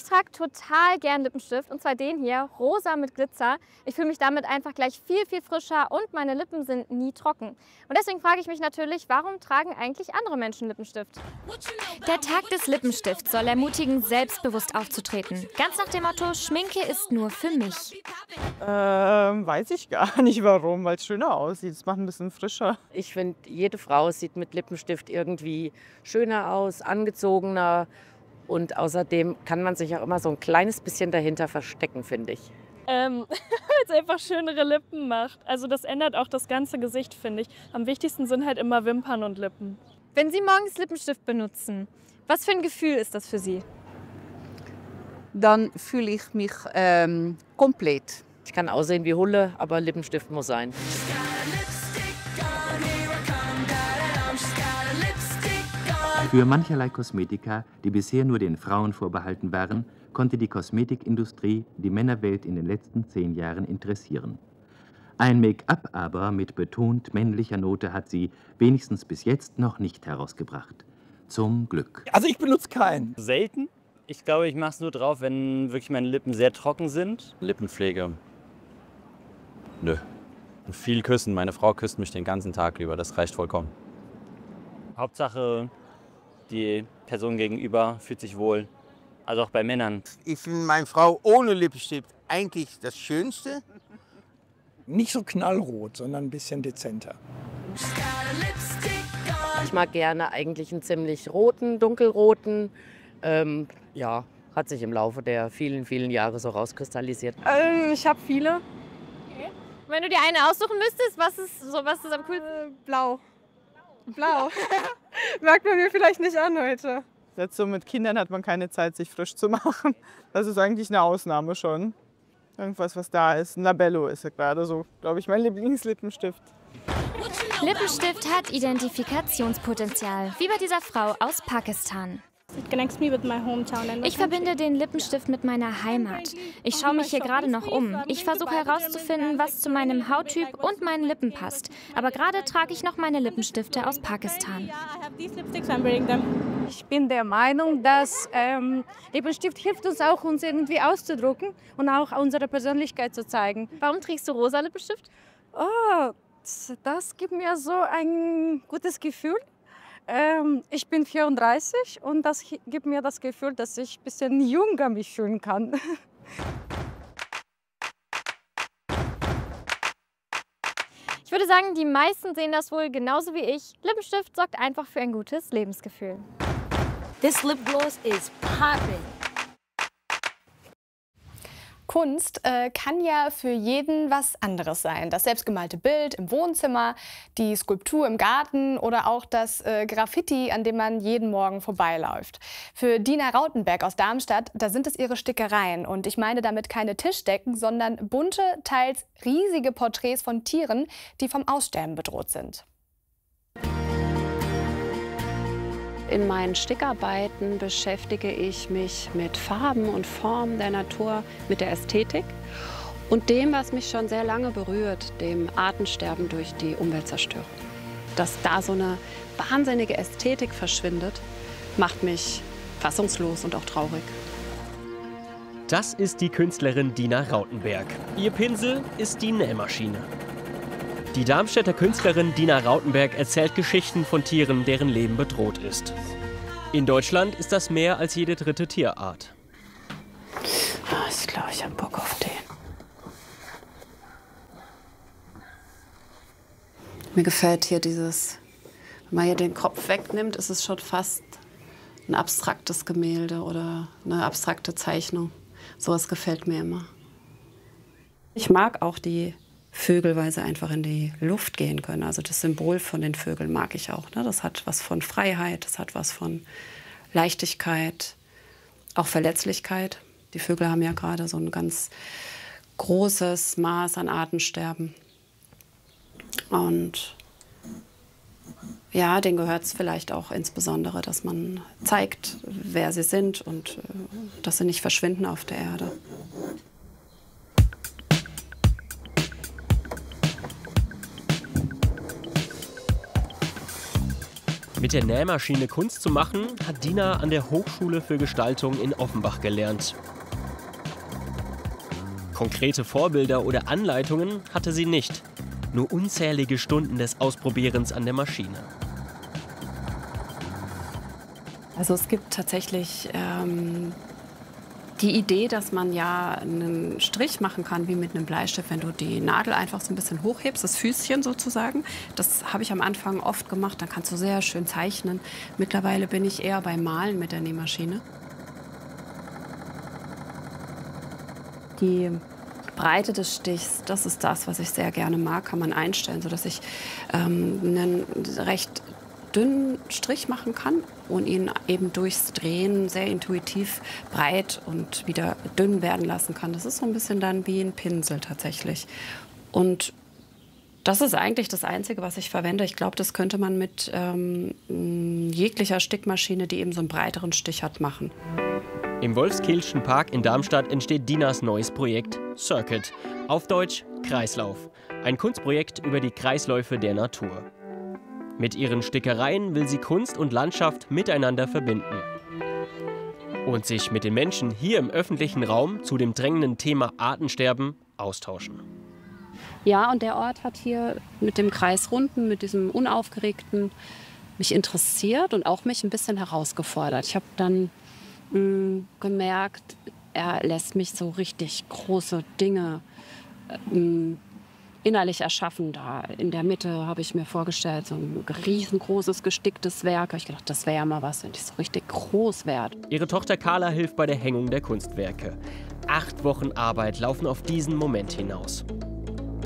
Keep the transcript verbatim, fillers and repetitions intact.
trage total gern Lippenstift und zwar den hier, rosa mit Glitzer. Ich fühle mich damit einfach gleich viel, viel frischer und meine Lippen sind nie trocken. Und deswegen frage ich mich natürlich, warum tragen eigentlich andere Menschen Lippenstift? Der Tag des Lippenstifts soll ermutigen, selbstbewusst aufzutreten. Ganz nach dem Motto, Schminke ist nur für mich. Ähm, weiß ich gar nicht warum, weil es schöner aussieht. Es macht ein bisschen frischer. Ich finde, jede Frau sieht mit Lippenstift irgendwie schöner aus, angezogener. Und außerdem kann man sich auch immer so ein kleines bisschen dahinter verstecken, finde ich. Ähm, weil es einfach schönere Lippen macht. Also das ändert auch das ganze Gesicht, finde ich. Am wichtigsten sind halt immer Wimpern und Lippen. Wenn Sie morgens Lippenstift benutzen, was für ein Gefühl ist das für Sie? Dann fühle ich mich ähm, komplett. Ich kann aussehen wie Hulle, aber Lippenstift muss sein. Für mancherlei Kosmetika, die bisher nur den Frauen vorbehalten waren, konnte die Kosmetikindustrie die Männerwelt in den letzten zehn Jahren interessieren. Ein Make-up aber mit betont männlicher Note hat sie wenigstens bis jetzt noch nicht herausgebracht. Zum Glück. Also ich benutze keinen. Selten. Ich glaube, ich mache es nur drauf, wenn wirklich meine Lippen sehr trocken sind. Lippenpflege. Nö. Und viel küssen. Meine Frau küsst mich den ganzen Tag über. Das reicht vollkommen. Hauptsache, die Person gegenüber fühlt sich wohl. Also auch bei Männern. Ich finde meine Frau ohne Lippenstift eigentlich das Schönste. Nicht so knallrot, sondern ein bisschen dezenter. Ich mag gerne eigentlich einen ziemlich roten, dunkelroten. Ähm, ja, hat sich im Laufe der vielen, vielen Jahre so rauskristallisiert. Ähm, ich habe viele. Okay. Wenn du dir eine aussuchen müsstest, was ist, so, was ist am coolsten? Äh, blau. Blau. Merkt man mir vielleicht nicht an heute. Jetzt so mit Kindern hat man keine Zeit, sich frisch zu machen. Das ist eigentlich eine Ausnahme schon. Irgendwas, was da ist. Ein Labello ist ja gerade so, glaube ich, mein Lieblingslippenstift. Lippenstift hat Identifikationspotenzial, wie bei dieser Frau aus Pakistan. Ich verbinde den Lippenstift mit meiner Heimat. Ich schaue mich hier gerade noch um. Ich versuche herauszufinden, was zu meinem Hauttyp und meinen Lippen passt. Aber gerade trage ich noch meine Lippenstifte aus Pakistan. Ich bin der Meinung, dass ähm, Lippenstift hilft uns auch, uns irgendwie auszudrücken und auch unsere Persönlichkeit zu zeigen. Warum trägst du rosa Lippenstift? Oh, das gibt mir so ein gutes Gefühl. Ähm, ich bin vierunddreißig und das gibt mir das Gefühl, dass ich ein bisschen jünger mich fühlen kann. Ich würde sagen, die meisten sehen das wohl genauso wie ich. Lippenstift sorgt einfach für ein gutes Lebensgefühl. This lip gloss is popping. Kunst äh, kann ja für jeden was anderes sein. Das selbstgemalte Bild im Wohnzimmer, die Skulptur im Garten oder auch das äh, Graffiti, an dem man jeden Morgen vorbeiläuft. Für Dina Rautenberg aus Darmstadt, da sind es ihre Stickereien. Und ich meine damit keine Tischdecken, sondern bunte, teils riesige Porträts von Tieren, die vom Aussterben bedroht sind. In meinen Stickarbeiten beschäftige ich mich mit Farben und Formen der Natur, mit der Ästhetik und dem, was mich schon sehr lange berührt, dem Artensterben durch die Umweltzerstörung. Dass da so eine wahnsinnige Ästhetik verschwindet, macht mich fassungslos und auch traurig. Das ist die Künstlerin Dina Rautenberg. Ihr Pinsel ist die Nähmaschine. Die Darmstädter Künstlerin Dina Rautenberg erzählt Geschichten von Tieren, deren Leben bedroht ist. In Deutschland ist das mehr als jede dritte Tierart. Ah, ich glaube, ich habe Bock auf den. Mir gefällt hier dieses, wenn man hier den Kopf wegnimmt, ist es schon fast ein abstraktes Gemälde oder eine abstrakte Zeichnung. Sowas gefällt mir immer. Ich mag auch die Vögel, weil sie einfach in die Luft gehen können. Also das Symbol von den Vögeln mag ich auch. Ne? Das hat was von Freiheit, das hat was von Leichtigkeit, auch Verletzlichkeit. Die Vögel haben ja gerade so ein ganz großes Maß an Artensterben. Und ja, denen gehört es vielleicht auch insbesondere, dass man zeigt, wer sie sind und dass sie nicht verschwinden auf der Erde. Mit der Nähmaschine Kunst zu machen, hat Dina an der Hochschule für Gestaltung in Offenbach gelernt. Konkrete Vorbilder oder Anleitungen hatte sie nicht. Nur unzählige Stunden des Ausprobierens an der Maschine. Also es gibt tatsächlich ähm, die Idee, dass man ja einen Strich machen kann wie mit einem Bleistift, wenn du die Nadel einfach so ein bisschen hochhebst, das Füßchen sozusagen. Das habe ich am Anfang oft gemacht, dann kannst du sehr schön zeichnen. Mittlerweile bin ich eher beim Malen mit der Nähmaschine. Die Breite des Stichs, das ist das, was ich sehr gerne mag, kann man einstellen, sodass ich ähm, einen recht dünnen Strich machen kann und ihn eben durchs Drehen sehr intuitiv breit und wieder dünn werden lassen kann. Das ist so ein bisschen dann wie ein Pinsel tatsächlich. Und das ist eigentlich das Einzige, was ich verwende. Ich glaube, das könnte man mit ähm, jeglicher Stickmaschine, die eben so einen breiteren Stich hat, machen. Im Wolfskehlschen Park in Darmstadt entsteht Dinas neues Projekt Circuit, auf Deutsch Kreislauf. Ein Kunstprojekt über die Kreisläufe der Natur. Mit ihren Stickereien will sie Kunst und Landschaft miteinander verbinden. Und sich mit den Menschen hier im öffentlichen Raum zu dem drängenden Thema Artensterben austauschen. Ja, und der Ort hat hier mit dem Kreisrunden, mit diesem Unaufgeregten mich interessiert und auch mich ein bisschen herausgefordert. Ich habe dann mh, gemerkt, er lässt mich so richtig große Dinge mh, innerlich erschaffen. Da in der Mitte habe ich mir vorgestellt, so ein riesengroßes gesticktes Werk. Ich gedacht, das wäre ja mal was, wenn ich so richtig groß werde. Ihre Tochter Carla hilft bei der Hängung der Kunstwerke. Acht Wochen Arbeit laufen auf diesen Moment hinaus.